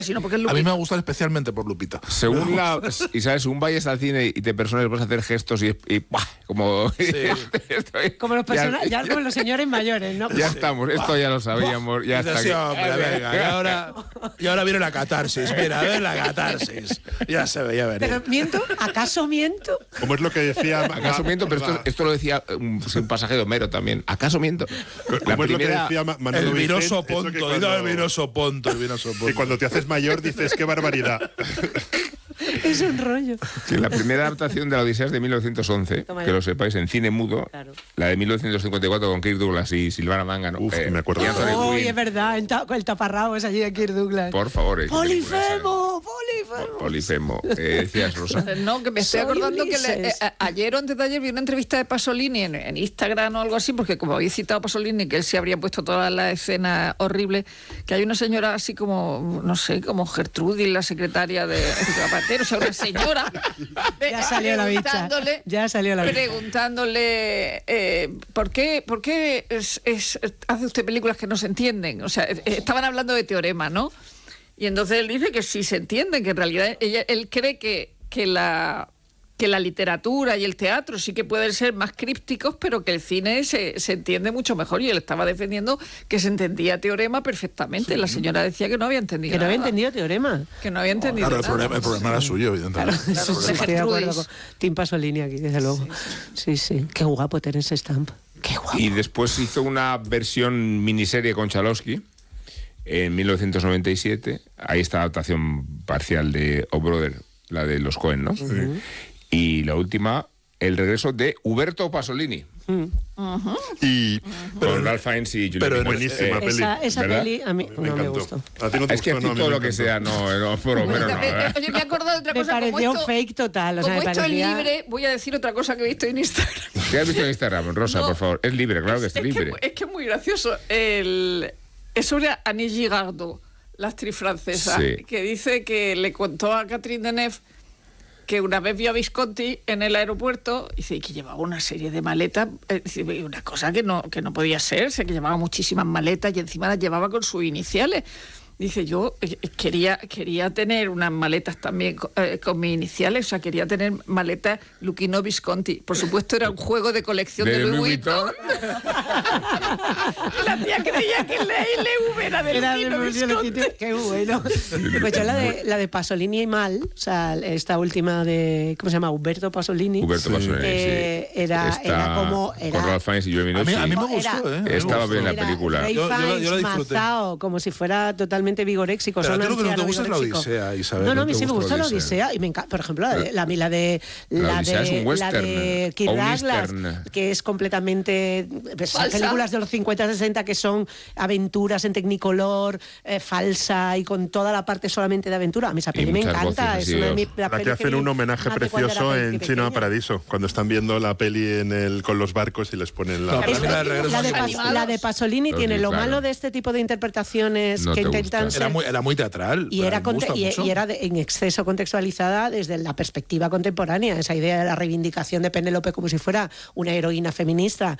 sino porque es Lupita. A mí me ha gustado especialmente por Lupita. Según vayas al cine y te personas, vas a hacer gestos y ¡buah! Como... Sí. Como los personas, ya como los señores mayores, ¿no? Ya estamos, esto ya lo sabíamos. Ya está Sí, aquí. hombre, venga, y ahora viene la catarsis. Mira, a ver la catarsis. Ya se veía venir. ¿Pero miento? ¿Acaso miento? Como es lo que decía... ¿Acaso miento? Pero esto lo decía un pasaje de Homero también. ¿Acaso miento? Como es lo que decía Manolo El vinoso Vicent, ponto. El vinoso ponto. Que cuando te haces mayor dices, qué barbaridad. Es un rollo. Que la primera adaptación de la Odisea es de 1911, Toma que ya. lo sepáis, en cine mudo. Claro. La de 1954 con Kirk Douglas y Silvana Mangano. Uf, me acuerdo. y Anthony Uy, Quinn. es verdad, el taparrabo es allí de Kirk Douglas. Por favor. ¡Polifemo! Polifemo. Decías, Rosa. No, que me estoy Soy acordando que Ulises. ayer o antes de ayer vi una entrevista de Pasolini en Instagram o algo así, porque como habéis citado a Pasolini, que él se habría puesto toda la escena horrible, que hay una señora así como, no sé, como Gertrudis, la secretaria de Zapatero, o sea, una señora Ya salió la bicha. preguntándole- Ya salió la bicha. preguntándole ¿por qué hace usted películas que no se entienden? O sea, estaban hablando de Teorema, ¿no? Y entonces él dice que sí se entienden, que en realidad él cree que la literatura y el teatro sí que pueden ser más crípticos, pero que el cine se entiende mucho mejor. Y él estaba defendiendo que se entendía Teorema perfectamente. Sí. La señora decía que no había entendido Que no había nada. entendido Teorema. Que no había entendido Claro, nada. el problema era suyo, evidentemente. Claro, Claro, sí, de estoy de acuerdo Gertrudis. con Tim Pasolini aquí, desde luego. Sí. Qué guapo Terence Stamp. Qué guapo. Y después hizo una versión miniserie con Chalowski en 1997. Ahí está la adaptación parcial de O Brother, la de los Coen, ¿no? Y la última, el regreso de Uberto Pasolini. Y Con Ralph Fiennes y Juliette pero Binoche. buenísima peli. Esa ¿verdad? peli a mí no me encantó. gustó. A ti no te Es que a gustó, ti no, todo me lo que encantó. sea, no, por lo menos no. ¿eh? Oye, me he acordado de otra Me cosa. pareció fake total. O sea, Como me esto es parecía... libre, voy a decir otra cosa que he visto en Instagram. ¿Qué has visto en Instagram, Rosa, No. por favor? Es libre, claro que es libre. Es que es muy gracioso. Es sobre Annie Girardot, la actriz francesa, Sí. que dice que le contó a Catherine Deneuve que una vez vio a Visconti en el aeropuerto y dice que llevaba una serie de maletas, una cosa que no podía ser, que llevaba muchísimas maletas y encima las llevaba con sus iniciales. Dice, yo quería tener unas maletas también con mis iniciales, o sea, quería tener maletas Luchino Visconti. Por supuesto, era un juego de colección de Louis Vuitton. La tía creía que la LV era de Luchino Visconti. Qué bueno. Pues yo la de Pasolini y Mal, o sea, esta última de, ¿cómo se llama? Humberto Pasolini. Huberto Pasolini, sí. Era como... Con Ralph Fiennes y Juliette Binoche. A mí me gustó, ¿eh? Estaba bien la Era película. Ray Yo la Fiennes disfruté. mazao, como si fuera totalmente vigoréxico. Pero a son ti lo que no te ancianos gusta es la vigorexicos. Odisea, Isabel. No, no a mí te sí me gusta la Odisea. Odisea. Y me encanta, por ejemplo, la de Odisea es un western, Kirk o un Douglas, eastern. que es completamente... Pues, Falsa. películas de los 50-60 que son aventuras en Technicolor, falsa y con toda la parte solamente de aventura. A mí esa Y peli me muchas encanta. voces Es así, una de mis... La que hacen un homenaje precioso en Chino Paradiso, cuando están viendo la peli con los barcos y les ponen la... No, pero a mí la de Regreso La de Pasolini Los tiene vi, lo claro. malo de este tipo de interpretaciones No que te intentan gusta. ser... Era muy teatral. Y pero era, me gusta mucho. en exceso contextualizada desde la perspectiva contemporánea, esa idea de la reivindicación de Penélope como si fuera una heroína feminista.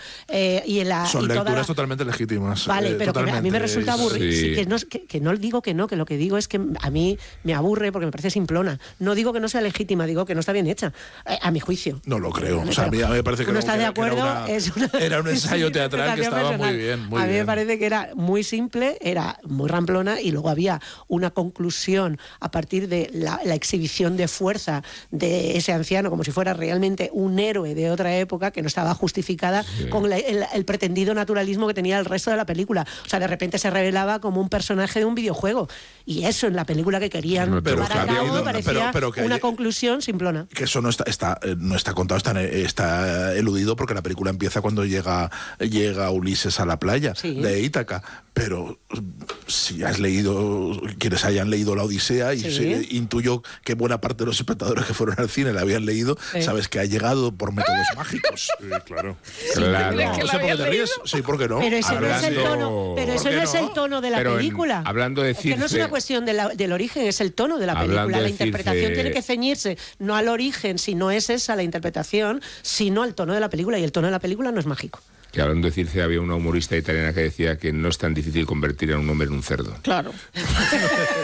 Son y toda lecturas la- totalmente legítimas. Vale, pero que a mí me resulta aburrido. Sí. Que no digo que no, que lo que digo es que a mí me aburre porque me parece simplona. No digo que no sea legítima, digo que no está bien hecha, a mi juicio. No lo creo. Vale, O sea, a pero mí me parece que ¿no no, estás de acuerdo? era un ensayo teatral que estaba muy bien. A mí me parece que era muy simple, era muy ramplona y luego había una conclusión a partir de la exhibición de fuerza de ese anciano como si fuera realmente un héroe de otra época que no estaba justificada con el pretendido naturalismo que tenía el resto de la película. O sea, de repente se revelaba como un personaje de un videojuego y eso en la película que querían No te llevar gusta. a cabo me parecía pero que una hay- conclusión simplona. Que eso no está contado, está eludido porque la película empieza cuando llega Ulises a la playa de Ítaca. Pero si has leído, quienes hayan leído La Odisea, y intuyo que buena parte de los espectadores que fueron al cine la habían leído, sabes que ha llegado por métodos mágicos. Sí, claro. Claro. ¿crees que No la sé por qué habían te ríes. Sí, ¿por qué no? Pero ese no es el tono, pero ese ¿Por qué no es el tono de la Pero película. hablando de Es que no es Circe- una cuestión del origen, es el tono de la Hablando película. de La interpretación Circe- tiene que ceñirse no al origen, si no es esa la interpretación, sino al tono de la película. Y el tono de la película no es mágico. Que hablando de Circe, había una humorista italiana que decía que no es tan difícil convertir a un hombre en un cerdo. Claro.